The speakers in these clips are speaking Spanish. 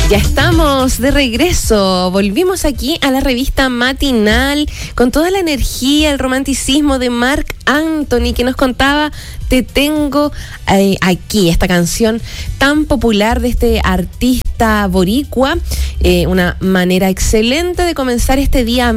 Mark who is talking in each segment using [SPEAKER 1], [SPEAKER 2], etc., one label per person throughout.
[SPEAKER 1] Ya estamos de regreso, volvimos aquí a la revista matinal con toda la energía, el romanticismo de Marc Anthony que nos contaba Te Tengo Aquí, esta canción tan popular de este artista boricua, una manera excelente de comenzar este día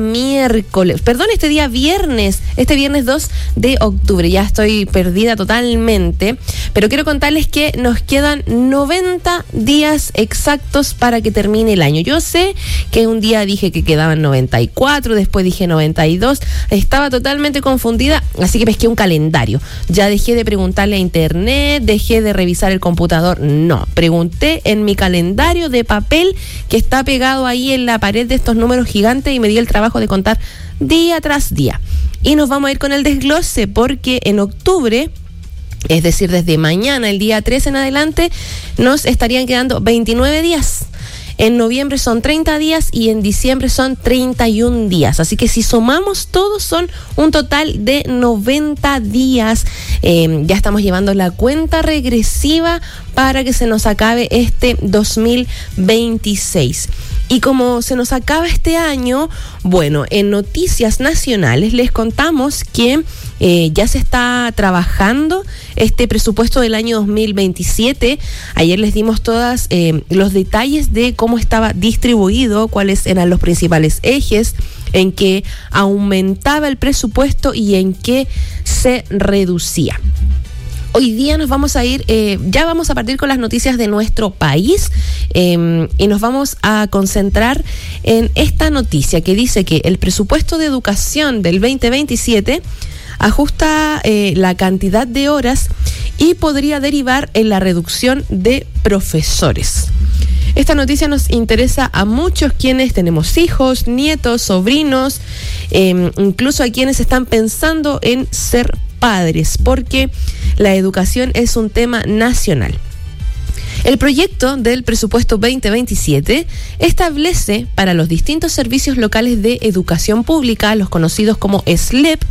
[SPEAKER 1] viernes, este viernes 2 de octubre, ya estoy perdida totalmente, pero quiero contarles que nos quedan 90 días exactos para que termine el año. Yo sé que un día dije que quedaban 94, después dije 92, estaba totalmente confundida, así que pesqué un calendario. Ya dejé de preguntarle a internet, dejé de revisar el computador, no, pregunté en mi calendario de papel que está pegado ahí en la pared de estos números gigantes y me di el trabajo de contar día tras día. Y nos vamos a ir con el desglose porque en octubre, es decir, desde mañana, el día 3 en adelante, nos estarían quedando 29 días. En noviembre son 30 días y en diciembre son 31 días. Así que si sumamos todos son un total de 90 días. Ya estamos llevando la cuenta regresiva para que se nos acabe este 2026. Y como se nos acaba este año, bueno, en Noticias Nacionales les contamos que ya se está trabajando este presupuesto del año 2027. Ayer les dimos todos los detalles de cómo estaba distribuido, cuáles eran los principales ejes, en que aumentaba el presupuesto y en que se reducía. Hoy día nos vamos a ir, ya vamos a partir con las noticias de nuestro país y nos vamos a concentrar en esta noticia que dice que el presupuesto de educación del 2027 ajusta la cantidad de horas y podría derivar en la reducción de profesores. Esta noticia nos interesa a muchos quienes tenemos hijos, nietos, sobrinos, incluso a quienes están pensando en ser padres, porque la educación es un tema nacional. El proyecto del presupuesto 2027 establece para los distintos servicios locales de educación pública, los conocidos como SLEP,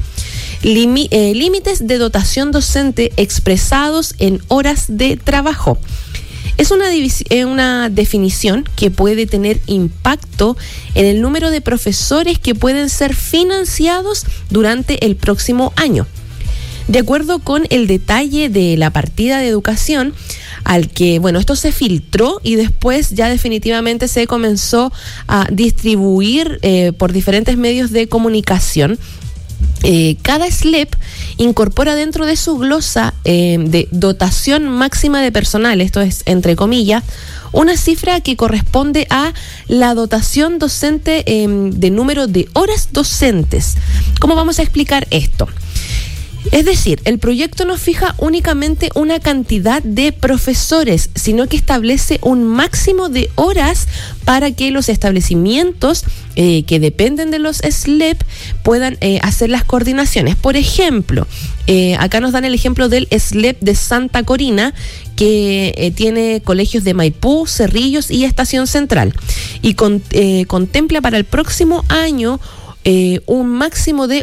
[SPEAKER 1] límites de dotación docente expresados en horas de trabajo. Es una definición que puede tener impacto en el número de profesores que pueden ser financiados durante el próximo año. De acuerdo con el detalle de la partida de educación, al que, bueno, esto se filtró y después ya definitivamente se comenzó a distribuir por diferentes medios de comunicación. Cada SLEP incorpora dentro de su glosa de dotación máxima de personal, esto es entre comillas, una cifra que corresponde a la dotación docente de número de horas docentes. ¿Cómo vamos a explicar esto? Es decir, el proyecto no fija únicamente una cantidad de profesores, sino que establece un máximo de horas para que los establecimientos que dependen de los SLEP puedan hacer las coordinaciones. Por ejemplo, acá nos dan el ejemplo del SLEP de Santa Corina, que tiene colegios de Maipú, Cerrillos y Estación Central, y contempla para el próximo año un máximo de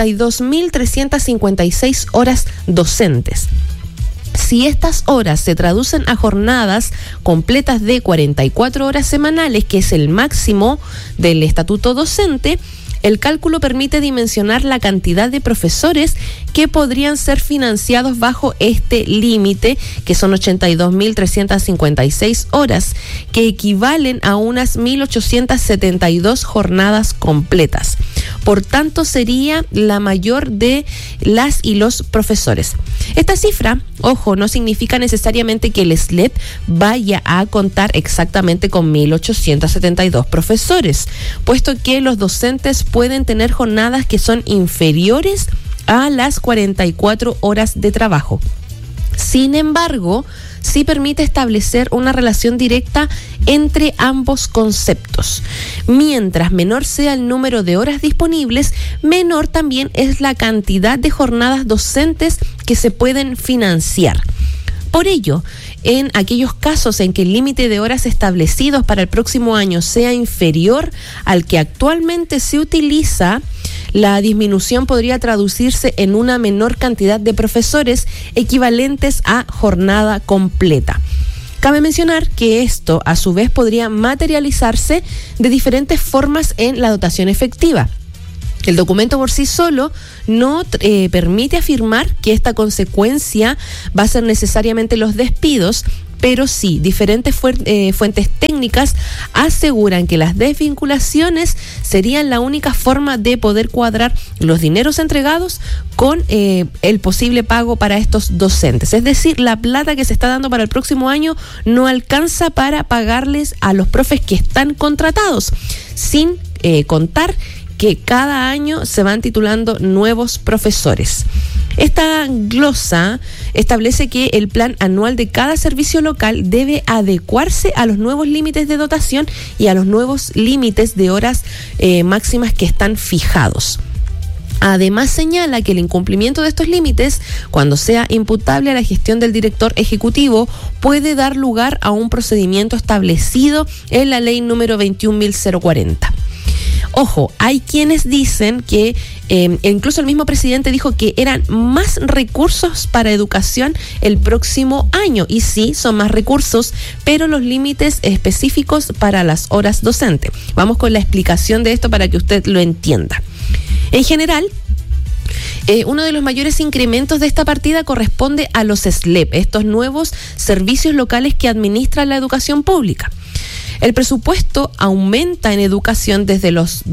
[SPEAKER 1] 82.356 horas docentes. Si estas horas se traducen a jornadas completas de 44 horas semanales, que es el máximo del estatuto docente, el cálculo permite dimensionar la cantidad de profesores que podrían ser financiados bajo este límite, que son 82.356 horas, que equivalen a unas 1.872 jornadas completas. Por tanto, sería la mayor de las y los profesores. Esta cifra, ojo, no significa necesariamente que el SLEP vaya a contar exactamente con 1.872 profesores, puesto que los docentes pueden tener jornadas que son inferiores a las 44 horas de trabajo. Sin embargo, sí permite establecer una relación directa entre ambos conceptos. Mientras menor sea el número de horas disponibles, menor también es la cantidad de jornadas docentes que se pueden financiar. Por ello, en aquellos casos en que el límite de horas establecidos para el próximo año sea inferior al que actualmente se utiliza, la disminución podría traducirse en una menor cantidad de profesores equivalentes a jornada completa. Cabe mencionar que esto, a su vez, podría materializarse de diferentes formas en la dotación efectiva. El documento por sí solo no permite afirmar que esta consecuencia va a ser necesariamente los despidos, pero sí, diferentes fuentes técnicas aseguran que las desvinculaciones serían la única forma de poder cuadrar los dineros entregados con el posible pago para estos docentes. Es decir, la plata que se está dando para el próximo año no alcanza para pagarles a los profes que están contratados, sin contar que cada año se van titulando nuevos profesores. Esta glosa establece que el plan anual de cada servicio local debe adecuarse a los nuevos límites de dotación y a los nuevos límites de horas máximas que están fijados. Además, señala que el incumplimiento de estos límites, cuando sea imputable a la gestión del director ejecutivo, puede dar lugar a un procedimiento establecido en la ley número 21.040. Ojo, hay quienes dicen que, incluso el mismo presidente dijo que eran más recursos para educación el próximo año. Y sí, son más recursos, pero los límites específicos para las horas docentes. Vamos con la explicación de esto para que usted lo entienda. En general, uno de los mayores incrementos de esta partida corresponde a los SLEP, estos nuevos servicios locales que administran la educación pública. El presupuesto aumenta en educación desde los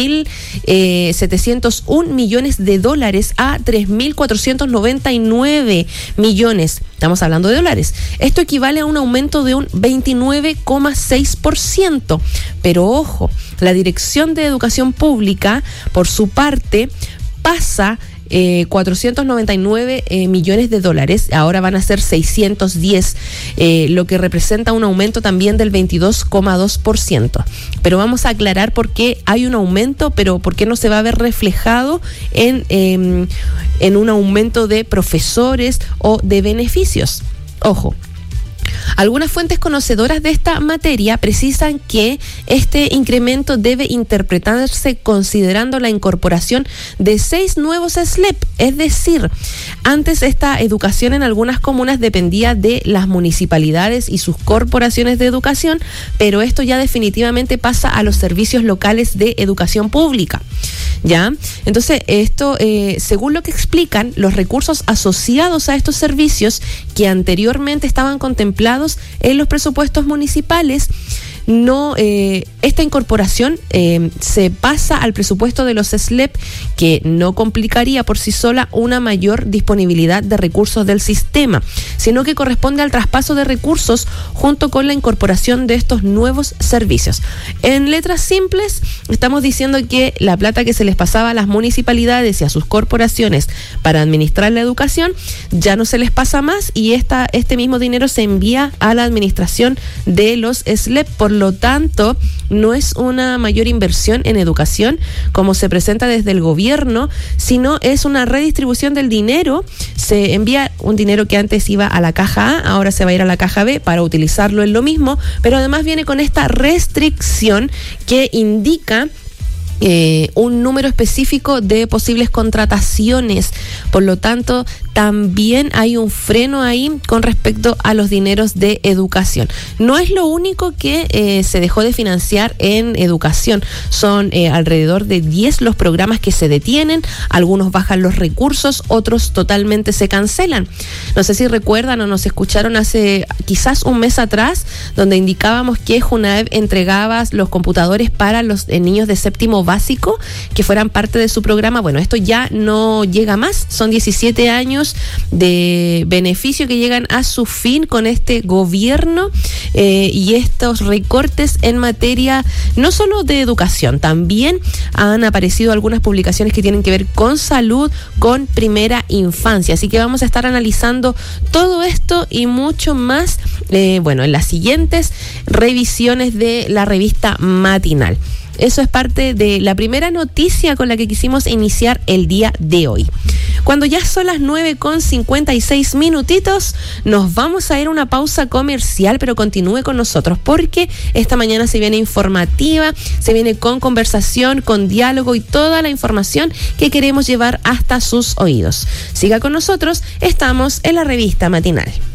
[SPEAKER 1] 2.701 millones de dólares a 3.499 millones. Estamos hablando de dólares. Esto equivale a un aumento de un 29,6%. Pero ojo, la Dirección de Educación Pública, por su parte, pasa 499 millones de dólares, ahora van a ser 610, lo que representa un aumento también del 22,2%. Pero vamos a aclarar por qué hay un aumento, pero por qué no se va a ver reflejado en un aumento de profesores o de beneficios. Ojo. Algunas fuentes conocedoras de esta materia precisan que este incremento debe interpretarse considerando la incorporación de 6 nuevos SLEP, es decir, antes esta educación en algunas comunas dependía de las municipalidades y sus corporaciones de educación, pero esto ya definitivamente pasa a los servicios locales de educación pública. ¿Ya? Entonces, esto, según lo que explican, los recursos asociados a estos servicios que anteriormente estaban contemplados en los presupuestos municipales, esta incorporación se pasa al presupuesto de los SLEP, que no complicaría por sí sola una mayor disponibilidad de recursos del sistema, sino que corresponde al traspaso de recursos junto con la incorporación de estos nuevos servicios. En letras simples, estamos diciendo que la plata que se les pasaba a las municipalidades y a sus corporaciones para administrar la educación ya no se les pasa más, y este mismo dinero se envía a la administración de los SLEP. Por lo tanto, no es una mayor inversión en educación como se presenta desde el gobierno, sino es una redistribución del dinero. Se envía un dinero que antes iba a la caja A, ahora se va a ir a la caja B para utilizarlo en lo mismo, pero además viene con esta restricción que indica un número específico de posibles contrataciones. Por lo tanto, también hay un freno ahí con respecto a los dineros de educación. No es lo único que se dejó de financiar en educación. Son alrededor de 10 los programas que se detienen, algunos bajan los recursos, otros totalmente se cancelan. No sé si recuerdan o nos escucharon hace quizás un mes atrás, donde indicábamos que Junaev entregaba los computadores para los niños de séptimo básico que fueran parte de su programa. Bueno, esto ya no llega más, son 17 años de beneficio que llegan a su fin con este gobierno, y estos recortes en materia no solo de educación, también han aparecido algunas publicaciones que tienen que ver con salud, con primera infancia, así que vamos a estar analizando todo esto y mucho más en las siguientes revisiones de la revista matinal. Eso es parte de la primera noticia con la que quisimos iniciar el día de hoy. Cuando ya son las 9:56, nos vamos a ir a una pausa comercial, pero continúe con nosotros porque esta mañana se viene informativa, se viene con conversación, con diálogo y toda la información que queremos llevar hasta sus oídos. Siga con nosotros, estamos en la revista matinal.